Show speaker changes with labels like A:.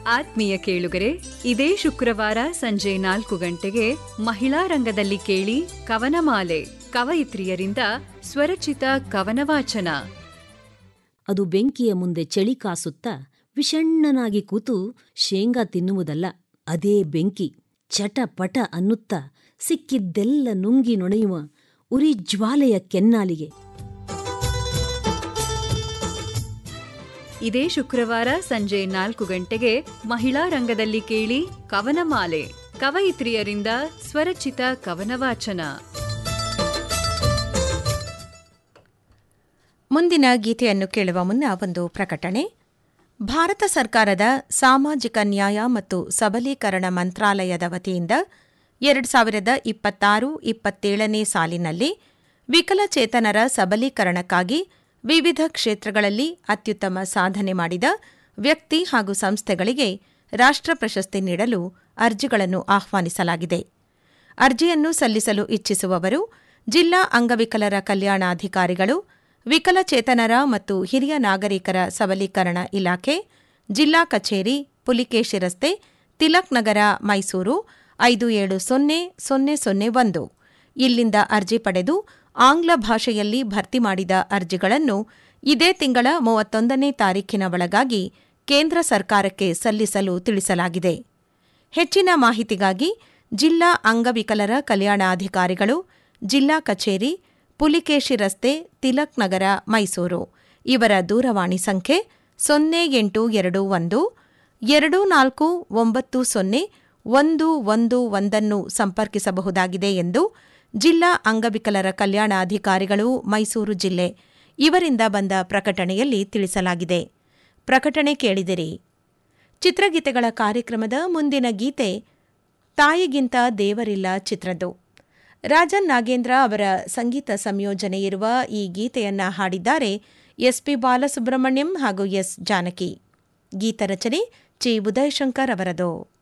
A: ಆತ್ಮೀಯ ಕೇಳುಗರೆ, ಇದೇ ಶುಕ್ರವಾರ ಸಂಜೆ 4 ಗಂಟೆಗೆ ಮಹಿಳಾ ರಂಗದಲ್ಲಿ ಕೇಳಿ ಕವನಮಾಲೆ, ಕವಯಿತ್ರಿಯರಿಂದ ಸ್ವರಚಿತ ಕವನ ವಾಚನ.
B: ಅದು ಬೆಂಕಿಯ ಮುಂದೆ ಚಳಿ ಕಾಸುತ್ತಾ ವಿಷಣ್ಣನಾಗಿ ಕೂತು ಶೇಂಗಾ ತಿನ್ನುವುದಲ್ಲ, ಅದೇ ಬೆಂಕಿ ಚಟಪಟ ಅನ್ನುತ್ತಾ ಸಿಕ್ಕಿದ್ದೆಲ್ಲ ನುಂಗಿ ನೊಣೆಯುವ ಉರಿ ಜ್ವಾಲೆಯ ಕೆನ್ನಾಲಿಗೆ.
A: ಇದೇ ಶುಕ್ರವಾರ ಸಂಜೆ 4 ಗಂಟೆಗೆ ಮಹಿಳಾ ರಂಗದಲ್ಲಿ ಕೇಳಿ ಕವನಮಾಲೆ, ಕವಯಿತ್ರಿಯರಿಂದ ಸ್ವರಚಿತ ಕವನ ವಾಚನ.
C: ಮುಂದಿನ ಗೀತೆಯನ್ನು ಕೇಳುವ ಮುನ್ನ ಒಂದು ಪ್ರಕಟಣೆ. ಭಾರತ ಸರ್ಕಾರದ ಸಾಮಾಜಿಕ ನ್ಯಾಯ ಮತ್ತು ಸಬಲೀಕರಣ ಮಂತ್ರಾಲಯದ ವತಿಯಿಂದ 2026-27ನೇ ಸಾಲಿನಲ್ಲಿ ವಿಕಲಚೇತನರ ಸಬಲೀಕರಣಕ್ಕಾಗಿ ವಿವಿಧ ಕ್ಷೇತ್ರಗಳಲ್ಲಿ ಅತ್ಯುತ್ತಮ ಸಾಧನೆ ಮಾಡಿದ ವ್ಯಕ್ತಿ ಹಾಗೂ ಸಂಸ್ಥೆಗಳಿಗೆ ರಾಷ್ಟ್ರ ಪ್ರಶಸ್ತಿ ನೀಡಲು ಅರ್ಜಿಗಳನ್ನು ಆಹ್ವಾನಿಸಲಾಗಿದೆ. ಅರ್ಜಿಯನ್ನು ಸಲ್ಲಿಸಲು ಇಚ್ಛಿಸುವವರು ಜಿಲ್ಲಾ ಅಂಗವಿಕಲರ ಕಲ್ಯಾಣಾಧಿಕಾರಿಗಳು, ವಿಕಲಚೇತನರ ಮತ್ತು ಹಿರಿಯ ನಾಗರಿಕರ ಸಬಲೀಕರಣ ಇಲಾಖೆ, ಜಿಲ್ಲಾ ಕಚೇರಿ, ಪುಲಿಕೇಶಿ ರಸ್ತೆ, ತಿಲಕ್ ನಗರ, ಮೈಸೂರು 570001 ಇಲ್ಲಿಂದ ಅರ್ಜಿ ಪಡೆದು ಆಂಗ್ಲ ಭಾಷೆಯಲ್ಲಿ ಭರ್ತಿ ಮಾಡಿದ ಅರ್ಜಿಗಳನ್ನು ಇದೇ ತಿಂಗಳ 31ನೇ ತಾರೀಖಿನ ಒಳಗಾಗಿ ಕೇಂದ್ರ ಸರ್ಕಾರಕ್ಕೆ ಸಲ್ಲಿಸಲು ತಿಳಿಸಲಾಗಿದೆ. ಹೆಚ್ಚಿನ ಮಾಹಿತಿಗಾಗಿ ಜಿಲ್ಲಾ ಅಂಗವಿಕಲರ ಕಲ್ಯಾಣಾಧಿಕಾರಿಗಳು, ಜಿಲ್ಲಾ ಕಚೇರಿ, ಪುಲಿಕೇಶಿ ರಸ್ತೆ, ತಿಲಕ್ ನಗರ, ಮೈಸೂರು ಇವರ ದೂರವಾಣಿ ಸಂಖ್ಯೆ 0821 2490-111 ಸಂಪರ್ಕಿಸಬಹುದಾಗಿದೆ ಎಂದು ಜಿಲ್ಲಾ ಅಂಗವಿಕಲರ ಕಲ್ಯಾಣಾಧಿಕಾರಿಗಳು, ಮೈಸೂರು ಜಿಲ್ಲೆ ಇವರಿಂದ ಬಂದ ಪ್ರಕಟಣೆಯಲ್ಲಿ ತಿಳಿಸಲಾಗಿದೆ. ಪ್ರಕಟಣೆ ಕೇಳಿದಿರಿ. ಚಿತ್ರಗೀತೆಗಳ ಕಾರ್ಯಕ್ರಮದ ಮುಂದಿನ ಗೀತೆ ತಾಯಿಗಿಂತ ದೇವರಿಲ್ಲ ಚಿತ್ರದ್ದು. ರಾಜನ್ ನಾಗೇಂದ್ರ ಅವರ ಸಂಗೀತ ಸಂಯೋಜನೆ ಇರುವ ಈ ಗೀತೆಯನ್ನ ಹಾಡಿದ್ದಾರೆ ಎಸ್.ಪಿ. ಬಾಲಸುಬ್ರಹ್ಮಣ್ಯಂ ಹಾಗೂ ಎಸ್. ಜಾನಕಿ. ಗೀತರಚನೆ ಚಿ. ಉದಯಶಂಕರ್ ಅವರದು.